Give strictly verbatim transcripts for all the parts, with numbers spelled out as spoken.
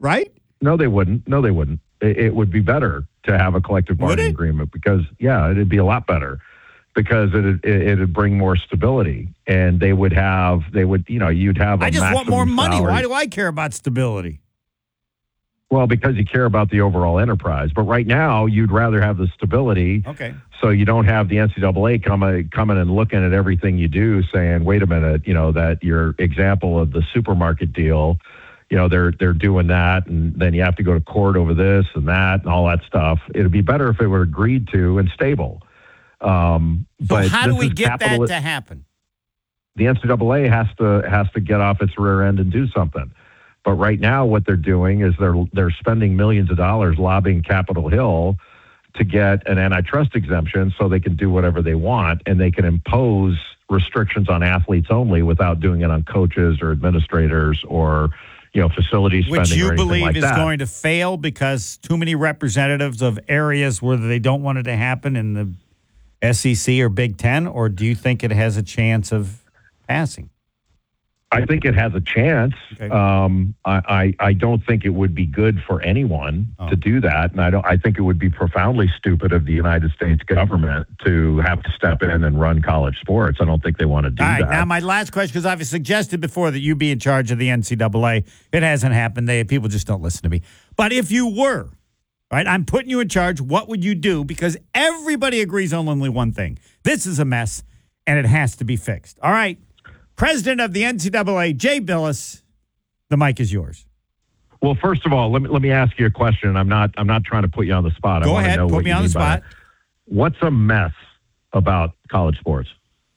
right? No, they wouldn't. No, they wouldn't. It, it would be better to have a collective bargaining agreement because, yeah, it'd be a lot better because it'd, it'd bring more stability and they would have, they would, you know, you'd have a I just want more money. salary. Why do I care about stability? Well, because you care about the overall enterprise. But right now, you'd rather have the stability. Okay. So you don't have the N C double A coming coming and looking at everything you do, saying, "Wait a minute, you know that your example of the supermarket deal, you know they're they're doing that, and then you have to go to court over this and that and all that stuff." It'd be better if it were agreed to and stable. Um, So but how do this we is get that capitali- to happen? The N C double A has to has to get off its rear end and do something. But right now, what they're doing is they're they're spending millions of dollars lobbying Capitol Hill to get an antitrust exemption so they can do whatever they want and they can impose restrictions on athletes only without doing it on coaches or administrators or, you know, facility spending Which you or anything believe like is that. going to fail because too many representatives of areas where they don't want it to happen in the S E C or Big Ten, or do you think it has a chance of passing? I think it has a chance. Okay. Um, I, I I don't think it would be good for anyone Oh. to do that, and I don't. I think it would be profoundly stupid of the United States government to have to step in and run college sports. I don't think they want to do All right, that. now my last question, because I've suggested before that you be in charge of the N C double A. It hasn't happened. They people just don't listen to me. But if you were, right, I'm putting you in charge. What would you do? Because everybody agrees on only one thing. This is a mess, and it has to be fixed. All right. President of the N C double A, Jay Bilas, the mic is yours. Well, first of all, let me let me ask you a question. I'm not I'm not trying to put you on the spot. I Go want ahead, to know put what me you on the mean by spot. that. What's a mess about college sports?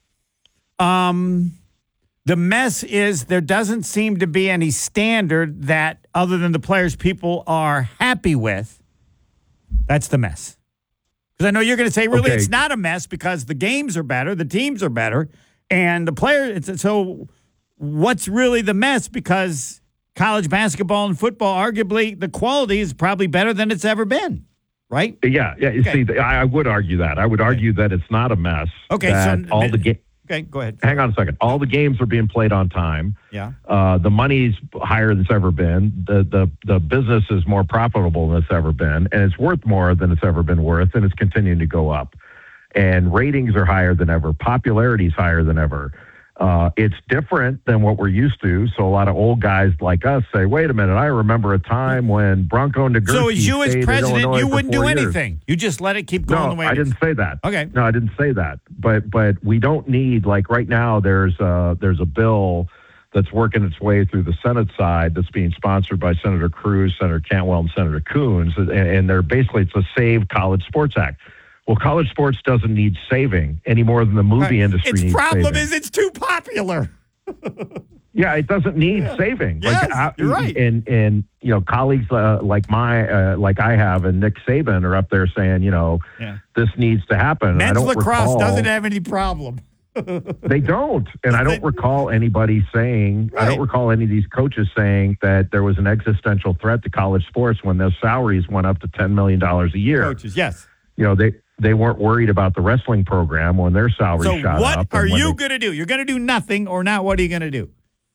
Um, the mess is there doesn't seem to be any standard that, other than the players people are happy with. That's the mess. Because I know you're going to say, really, Okay. it's not a mess because the games are better, the teams are better, and the players. It's, so what's really the mess? Because college basketball and football, arguably, the quality is probably better than it's ever been, right? Yeah, yeah. You Okay. see, I, I would argue that. I would argue that it's not a mess. Okay, that so all the ga- Okay, go ahead. hang on a second. All the games are being played on time. Yeah. Uh, the money's higher than it's ever been. The, the the business is more profitable than it's ever been, and it's worth more than it's ever been worth, and it's continuing to go up. And ratings are higher than ever. Popularity is higher than ever. Uh, it's different than what we're used to. So a lot of old guys like us say, "Wait a minute! I remember a time when Bronco Nagurski So as you as stayed in president, Illinois you for wouldn't do four years." anything. You just let it keep going No, the way I it is. didn't say that. Okay. No, I didn't say that. But but we don't need, like right now, there's a, there's a bill that's working its way through the Senate side that's being sponsored by Senator Cruz, Senator Cantwell, and Senator Coons, and, and they're basically it's a Save College Sports Act. Well, college sports doesn't need saving any more than the movie Right. industry Its needs problem saving. is it's too popular. Yeah, it doesn't need Yeah. saving. Yes, like, I, you're right. And and you know, colleagues uh, like my uh, like I have and Nick Saban are up there saying, you know, Yeah. this needs to happen. And I Men's don't lacrosse recall, doesn't have any problem. They don't, and I don't recall anybody saying. I Right. don't recall any of these coaches saying that there was an existential threat to college sports when those salaries went up to ten million dollars a year. Coaches, yes. You know, they they weren't worried about the wrestling program when their salaries So shot what up. are and when you they- going to do? You're going to do nothing or not. What are you going to do?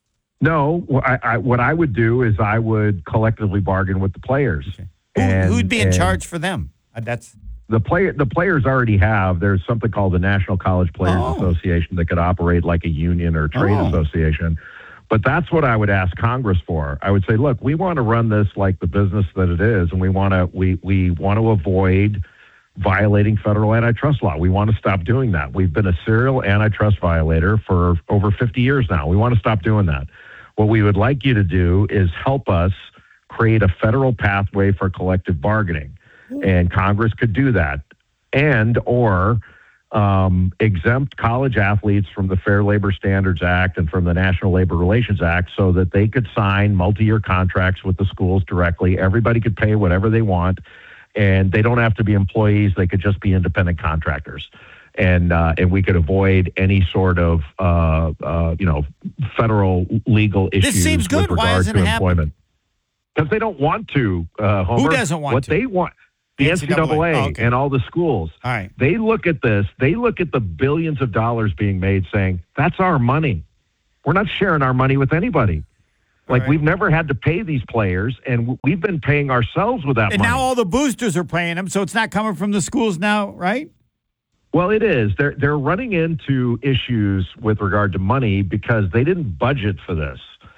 No, wh- I, I, what I would do is I would collectively bargain with the players. Who, And- who'd be in and charge for them? Uh, that's The player, the players already have. There's something called the National College Players Oh. Association that could operate like a union or a trade Oh. association. But that's what I would ask Congress for. I would say, look, we want to run this like the business that it is, and we want to we we want to avoid violating federal antitrust law. We want to stop doing that. We've been a serial antitrust violator for over fifty years now. We want to stop doing that. What we would like you to do is help us create a federal pathway for collective bargaining. And Congress could do that, and or um, exempt college athletes from the Fair Labor Standards Act and from the National Labor Relations Act so that they could sign multi-year contracts with the schools directly. Everybody could pay whatever they want, and they don't have to be employees. They could just be independent contractors. And uh, and we could avoid any sort of uh, uh, you know federal legal issues seems good. with Why regard hasn't to it happened? employment. Because they don't want to. Uh, Homer. Who doesn't want what to? they want? The N C double A Oh, okay. and all the schools. all right. They look at this. They look at the billions of dollars being made, saying that's our money. We're not sharing our money with anybody. Like right. we've never had to pay these players, and we've been paying ourselves with that and money. now all the boosters are paying them, so it's not coming from the schools now, right? Well, it is. They're they're running into issues with regard to money because they didn't budget for this.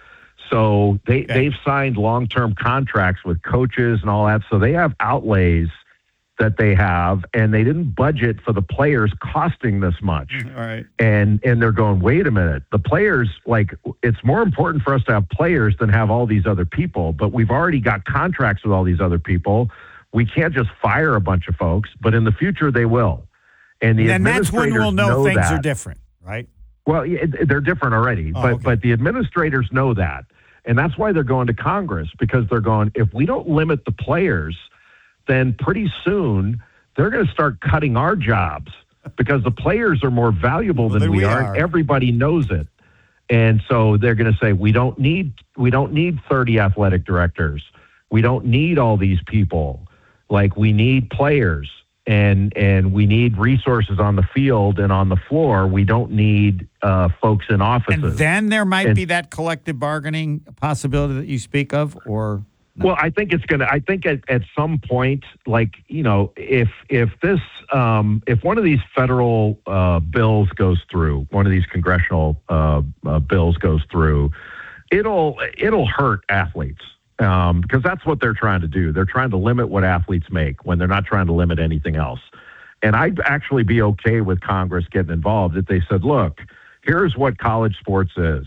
So they Okay. they've signed long-term contracts with coaches and all that. So they have outlays that they have, and they didn't budget for the players costing this much. All right. And and they're going, wait a minute, the players, like, it's more important for us to have players than have all these other people. But we've already got contracts with all these other people. We can't just fire a bunch of folks, but in the future they will. And the And that's when administrators we'll know, know things that. are different, right? Well, yeah, it- they're different already, Oh, but okay. but the administrators know that, and that's why they're going to Congress, because they're going, if we don't limit the players, then pretty soon they're going to start cutting our jobs because the players are more valuable Well, than then we, we are. are. And everybody knows it, and so they're going to say we don't need we don't need thirty athletic directors, we don't need all these people, like we need players. And and we need resources on the field and on the floor. We don't need uh, folks in offices. And then there might And- be that collective bargaining possibility that you speak of, or no? Well, I think it's going to. I think at, at some point, like you know, if if this um, if one of these federal uh, bills goes through, one of these congressional uh, uh, bills goes through, it'll it'll hurt athletes. Um, because that's what they're trying to do. They're trying to limit what athletes make when they're not trying to limit anything else. And I'd actually be okay with Congress getting involved if they said, look, here's what college sports is.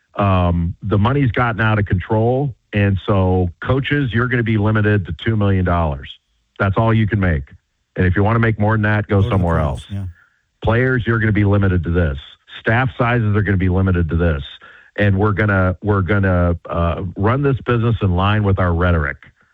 Um, the money's gotten out of control. And so coaches, you're going to be limited to two million dollars. That's all you can make. And if you want to make more than that, go, Go to the somewhere pros, else. Yeah. Players, you're going to be limited to this. Staff sizes are going to be limited to this. And we're gonna we're gonna uh, run this business in line with our rhetoric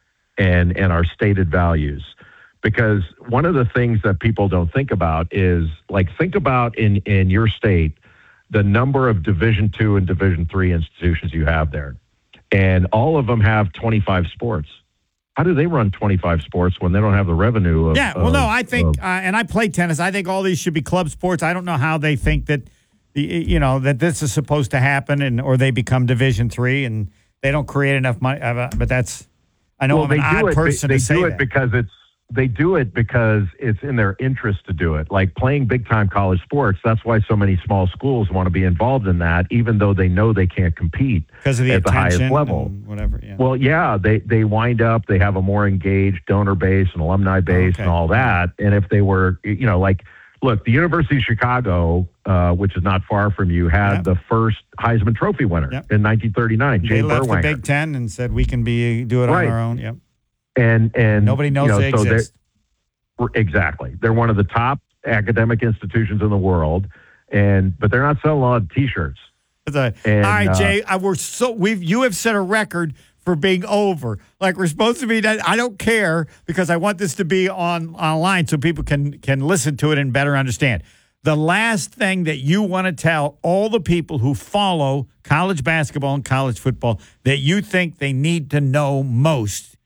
and and our stated values. Because one of the things that people don't think about is, like, think about in in your state the number of Division two and Division three institutions you have there, and all of them have twenty-five sports. How do they run twenty-five sports when they don't have the revenue of? Yeah, well, of- no, I think, of- uh, and I play tennis. I think all these should be club sports. I don't know how they think that, y- you know, that this is supposed to happen, and or they become Division three, and they don't create enough money. Uh, But that's, I know well, I'm they an do odd it. person they to say do it that. because it's they do it because it's in their interest to do it. Like playing big time college sports. That's why so many small schools want to be involved in that, even though they know they can't compete Because of the at the highest attention level. and whatever. Yeah. Well, yeah, they they wind up. They have a more engaged donor base and alumni base Okay. and all that. And if they were, you know, like, look, the University of Chicago, uh, which is not far from you, had Yep. the first Heisman Trophy winner Yep. in nineteen thirty-nine, they Jay left Berwanger. the Big Ten and said we can be do it Right. on our own. Yep. and and Nobody knows you know, they so they're- exist. Exactly. They're one of the top academic institutions in the world, and but they're not selling a lot of T-shirts. The- And, all right, uh, Jay. I, we're so we've you have set a record for being over. Like we're supposed to be. That I don't care because I want this to be on online so people can can listen to it and better understand. The last thing that you want to tell all the people who follow college basketball and college football that you think they need to know most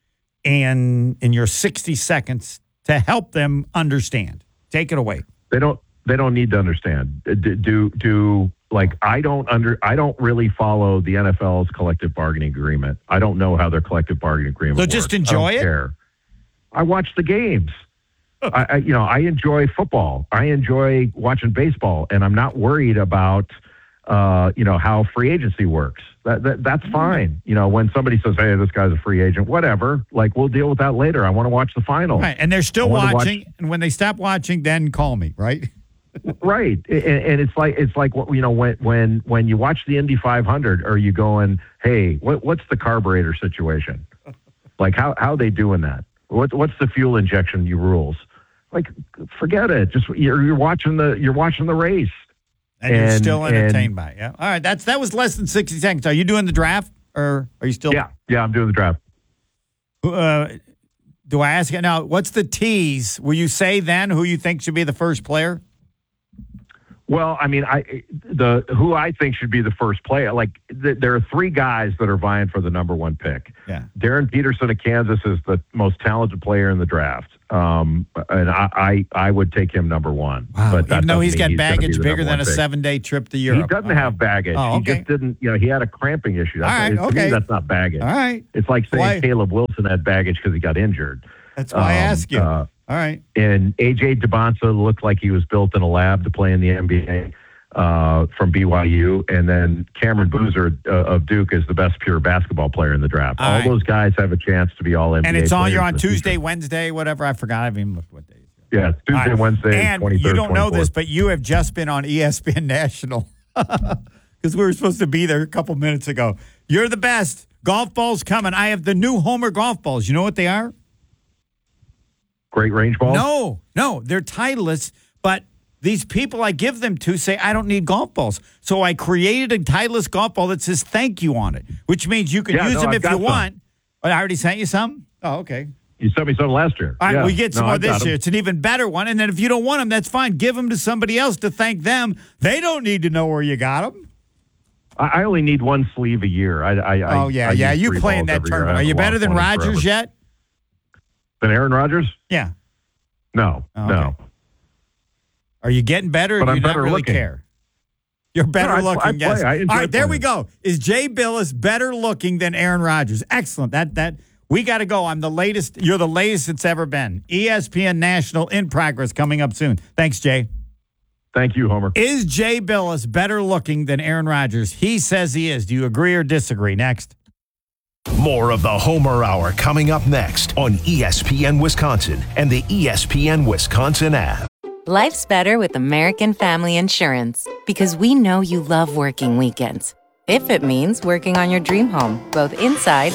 in in your sixty seconds to help them understand. Take it away. They don't. They don't need to understand. Do do, do like I don't under. I don't really follow the N F L's collective bargaining agreement. I don't know how their collective bargaining agreement. So works. just I enjoy don't it? Care. I watch the games. I, I you know I enjoy football. I enjoy watching baseball, and I'm not worried about uh, you know how free agency works. That, that that's fine. You know when somebody says, "Hey, this guy's a free agent," whatever. Like we'll deal with that later. I want to watch the final. Right, and they're still I wanna watching. watch- And when they stop watching, then call me. Right. Right, and, and it's like it's like what you know when when when you watch the Indy five hundred, are you going, hey, what what's the carburetor situation? Like how how are they doing that? What what's the fuel injection you rules? Like forget it. Just you're you're watching the you're watching the race. And, you're And- still and- entertained by it. Yeah. All right. That's that was less than sixty seconds. Are you doing the draft or are you still? Yeah, yeah, I'm doing the draft. Uh, do I ask you now? What's the tease? Will you say then who you think should be the first player? Well, I mean, I the who I think should be the first player. Like th- there are three guys that are vying for the number one pick. Yeah. Darren Peterson of Kansas is the most talented player in the draft, um, and I, I I would take him number one. Wow. But that Even though doesn't he's mean got gonna baggage be the bigger number than one a pick. seven-day trip to Europe. He doesn't All have right. baggage. Oh, okay. He just didn't. You know, he had a cramping issue. That's, All right, to okay. me, that's not baggage. All right. It's like saying Why- Caleb Wilson had baggage because he got injured. That's why I Um, ask you. uh, All right. And A J DeBonsa looked like he was built in a lab to play in the N B A uh, from B Y U. And then Cameron Boozer uh, of Duke is the best pure basketball player in the draft. All All right. those guys have a chance to be all N B A And it's on. players You're in on the Tuesday, future. Wednesday, whatever. I forgot. I haven't even looked what days. Yeah, Tuesday, All right. Wednesday, And twenty-third, you don't know this, twenty-fourth. but you have just been on E S P N National because we were supposed to be there a couple minutes ago. You're the best. Golf balls coming. I have the new Homer golf balls. You know what they are? Great range balls? No, no, they're Titleist, but these people I give them to say I don't need golf balls. So I created a Titleist golf ball that says thank you on it, which means you can Yeah, use no, them I've if you got some. want. Oh, I already sent you some? Oh, okay. You sent me some last year. All right, Yeah. we get some No, more I've got this 'em. year. It's an even better one. And then if you don't want them, that's fine. Give them to somebody else to thank them. They don't need to know where you got them. I I only need one sleeve a year. I, I, Oh, I, yeah, I yeah. use You three play in balls that every year. tournament. I Are you haven't better lost than one in Rodgers forever. yet? Than Aaron Rodgers? Yeah. No, Oh, no. okay. Are you getting better or But do I'm you not better really looking. care? You're better No, I- looking, I yes. play. I enjoy All right, there we playing. go. Is Jay Billis better looking than Aaron Rodgers? Excellent. That that we got to go. I'm the latest. You're the latest it's ever been. E S P N National in progress coming up soon. Thanks, Jay. Thank you, Homer. Is Jay Billis better looking than Aaron Rodgers? He says he is. Do you agree or disagree? Next. More of the Homer Hour coming up next on E S P N Wisconsin and the E S P N Wisconsin app. Life's better with American Family Insurance because we know you love working weekends. If it means working on your dream home, both inside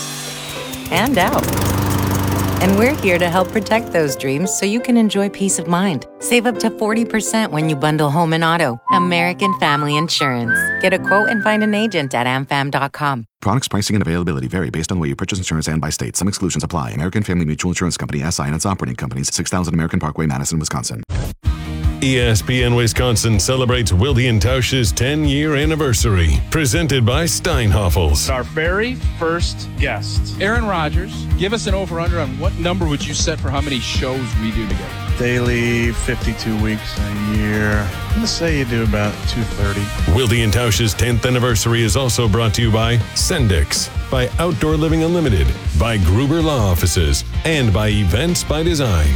and out. And we're here to help protect those dreams so you can enjoy peace of mind. Save up to forty percent when you bundle home and auto. American Family Insurance. Get a quote and find an agent at a m fam dot com. Products, pricing, and availability vary based on the way you purchase insurance and by state. Some exclusions apply. American Family Mutual Insurance Company, S I and its operating companies, six thousand American Parkway, Madison, Wisconsin. E S P N Wisconsin celebrates Wilde and Tausch's ten-year anniversary. Presented by Steinhoffels. Our very first guest, Aaron Rodgers. Give us an over-under on what number would you set for how many shows we do together? Daily, fifty-two weeks a year. I'm going to say you do about two thirty. Wilde and Tausch's tenth anniversary is also brought to you by Sendix, by Outdoor Living Unlimited, by Gruber Law Offices, and by Events by Design.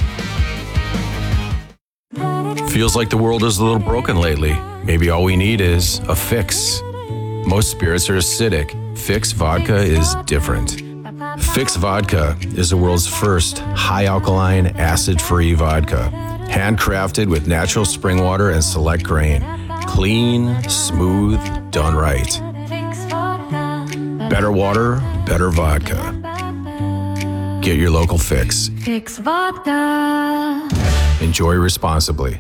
Feels like the world is a little broken lately. Maybe all we need is a fix. Most spirits are acidic. Fix Vodka is different. Fix Vodka is the world's first high-alkaline, acid-free vodka. Handcrafted with natural spring water and select grain. Clean, smooth, done right. Better water, better vodka. Get your local Fix. Fix Vodka. Enjoy responsibly.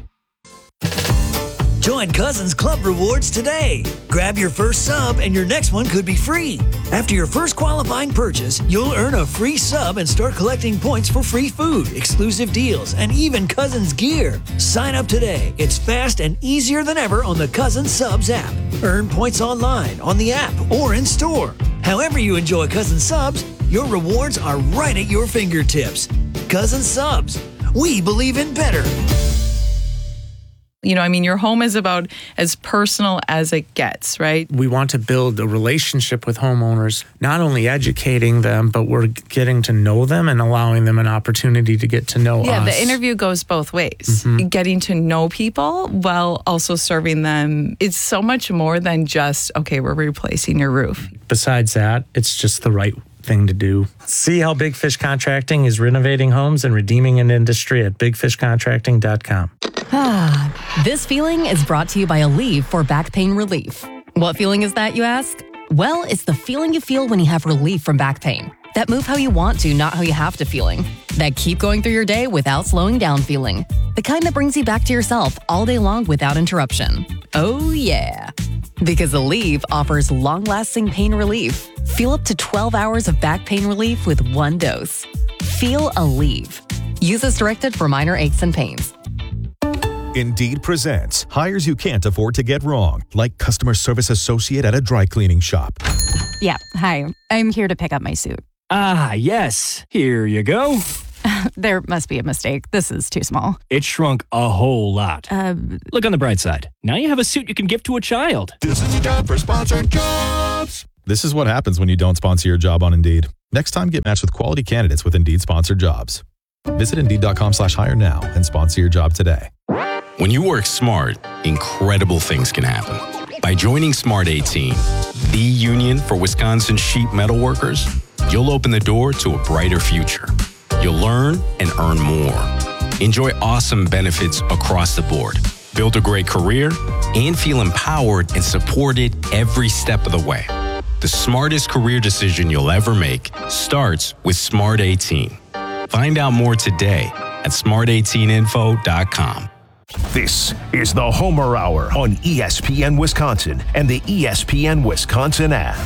Join Cousins Club Rewards today. Grab your first sub and your next one could be free. After your first qualifying purchase, you'll earn a free sub and start collecting points for free food, exclusive deals, and even Cousins gear. Sign up today. It's fast and easier than ever on the Cousins Subs app. Earn points online, on the app, or in store. However you enjoy Cousins Subs, your rewards are right at your fingertips. Cousins Subs. We believe in better. You know, I mean, your home is about as personal as it gets, right? We want to build a relationship with homeowners, not only educating them, but we're getting to know them and allowing them an opportunity to get to know yeah, us. the interview goes both ways. Mhm. Getting to know people while also serving them. It's so much more than just, okay, we're replacing your roof. Besides that, it's just the right thing to do. See how Big Fish Contracting is renovating homes and redeeming an industry at big fish contracting dot com. Ah, this feeling is brought to you by Aleve for back pain relief. What feeling is that, you ask? Well, it's the feeling you feel when you have relief from back pain. That move how you want to, not how you have to feeling. That keep going through your day without slowing down feeling. The kind that brings you back to yourself all day long without interruption. Oh yeah. Because Aleve offers long-lasting pain relief. Feel up to twelve hours of back pain relief with one dose. Feel Aleve. Use as directed for minor aches and pains. Indeed presents hires you can't afford to get wrong, like customer service associate at a dry cleaning shop. Yeah, hi. I'm here to pick up my suit. Ah, yes. Here you go. There must be a mistake. This is too small. It shrunk a whole lot. Uh, Look on the bright side. Now you have a suit you can give to a child. This is your job for sponsored jobs. This is what happens when you don't sponsor your job on Indeed. Next time, get matched with quality candidates with Indeed sponsored jobs. Visit Indeed.com slash hire now and sponsor your job today. When you work smart, incredible things can happen. By joining Smart eighteen, the union for Wisconsin sheet metal workers, you'll open the door to a brighter future. You'll learn and earn more. Enjoy awesome benefits across the board. Build a great career and feel empowered and supported every step of the way. The smartest career decision you'll ever make starts with Smart eighteen. Find out more today at smart eighteen info dot com. This is the Homer Hour on E S P N Wisconsin and the E S P N Wisconsin app.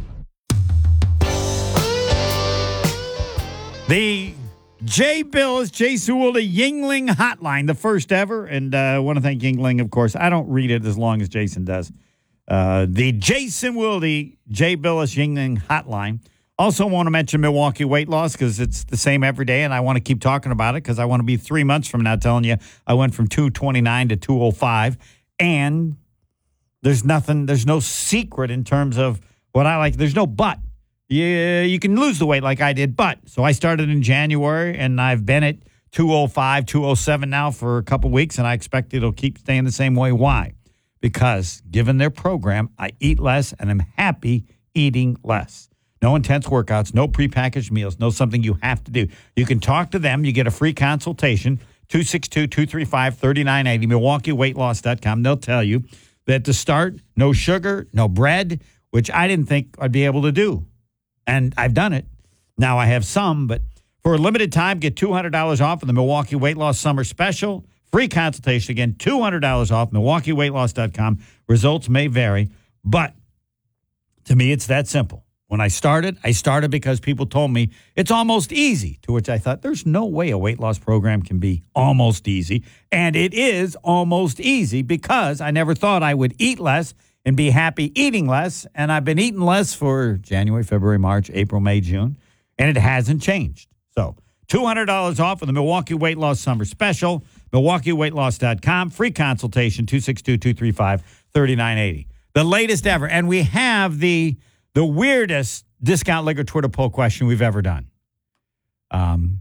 The Jay Billis, Jay Sewell, Yingling Hotline, the first ever. And uh, I want to thank Yingling, of course. I don't read it as long as Jason does. Uh, the Jason Wilde, Jay Billis, Yingling Hotline. Also want to mention Milwaukee weight loss because it's the same every day, and I want to keep talking about it because I want to be three months from now telling you I went from two twenty-nine to two oh five, and there's nothing, there's no secret in terms of what I like. There's no but. Yeah, you can lose the weight like I did, but. So I started in January, and I've been at two oh five, two oh seven now for a couple weeks, and I expect it'll keep staying the same way. Why? Because given their program, I eat less, and I'm happy eating less. No intense workouts, no prepackaged meals, no something you have to do. You can talk to them. You get a free consultation, two six two, two three five, three nine eight zero, milwaukee weight loss dot com. They'll tell you that to start, no sugar, no bread, which I didn't think I'd be able to do. And I've done it. Now I have some, but for a limited time, get two hundred dollars off of the Milwaukee Weight Loss Summer Special. Free consultation. Again, two hundred dollars off, milwaukee weight loss dot com. Results may vary, but to me, it's that simple. When I started, I started because people told me it's almost easy, to which I thought there's no way a weight loss program can be almost easy. And it is almost easy because I never thought I would eat less and be happy eating less. And I've been eating less for January, February, March, April, May, June, and it hasn't changed. So two hundred dollars off of the Milwaukee Weight Loss Summer Special, milwaukee weight loss dot com. Free consultation, two six two, two three five, three nine eight zero. The latest ever. And we have the... The weirdest discount liquor Twitter poll question we've ever done. Um,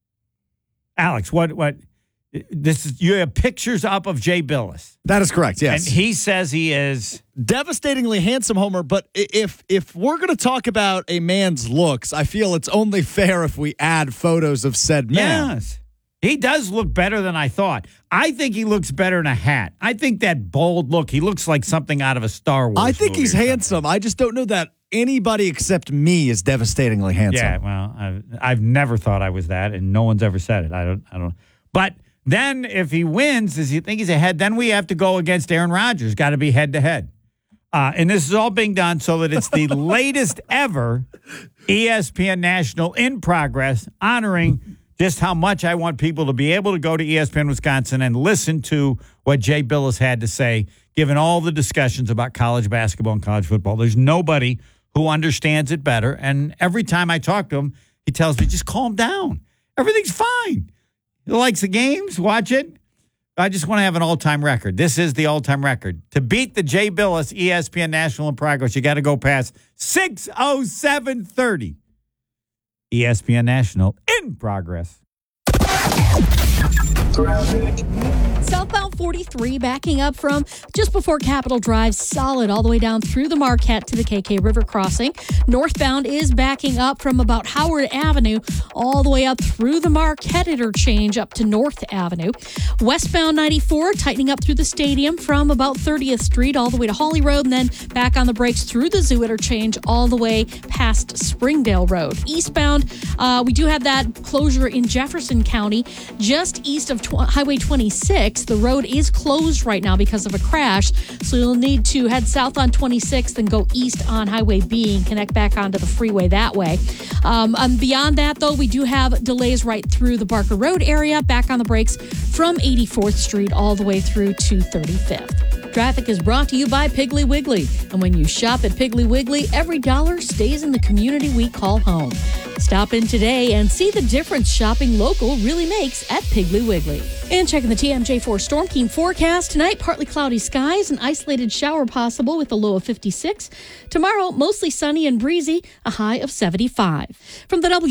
Alex, what what this is? You have pictures up of Jay Billis. That is correct. Yes, and he says he is devastatingly handsome, Homer. But if if we're going to talk about a man's looks, I feel it's only fair if we add photos of said man. Yes, he does look better than I thought. I think he looks better in a hat. I think that bold look. He looks like something out of a Star Wars. I think movie he's handsome. I just don't know that anybody except me is devastatingly handsome. Yeah, well, I've, I've never thought I was that, and no one's ever said it. I don't, I don't. But then, if he wins, does he think he's ahead? Then we have to go against Aaron Rodgers. Got to be head to head, and this is all being done so that it's the latest ever E S P N National in progress, honoring just how much I want people to be able to go to E S P N Wisconsin and listen to what Jay Billis had to say, given all the discussions about college basketball and college football. There's nobody who understands it better. And every time I talk to him, he tells me, just calm down. Everything's fine. He likes the games. Watch it. I just want to have an all-time record. This is the all-time record. To beat the Jay Billis E S P N National in Progress, you got to go past six oh seven thirty. E S P N National in progress. Southbound forty-three backing up from just before Capitol Drive, solid all the way down through the Marquette to the K K River crossing. Northbound is backing up from about Howard Avenue all the way up through the Marquette interchange up to North Avenue. Westbound ninety-four tightening up through the stadium from about thirtieth Street all the way to Holly Road, and then back on the brakes through the Zoo interchange all the way past Springdale Road. Eastbound, uh, we do have that closure in Jefferson County just east of tw- Highway twenty-six twenty-six. The road is closed right now because of a crash, so you'll need to head south on twenty-sixth and go east on Highway B and connect back onto the freeway that way. Um, and beyond that, though, we do have delays right through the Barker Road area, back on the brakes from eighty-fourth Street all the way through to thirty-fifth. Traffic is brought to you by Piggly Wiggly. And when you shop at Piggly Wiggly, every dollar stays in the community we call home. Stop in today and see the difference shopping local really makes at Piggly Wiggly. And checking the T M J four Storm King forecast. Tonight, partly cloudy skies, an isolated shower possible with a low of fifty-six. Tomorrow, mostly sunny and breezy, a high of seventy-five. From the W